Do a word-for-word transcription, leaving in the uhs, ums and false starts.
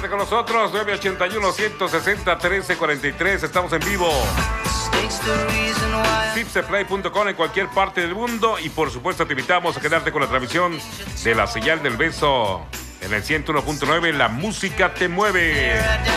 quédate con nosotros. nueve ochenta y uno, ciento sesenta, trece cuarenta y tres. Estamos en vivo. Tipseplay punto com en cualquier parte del mundo. Y por supuesto te invitamos a quedarte con la transmisión de la señal del beso en el ciento uno punto nueve. La música te mueve.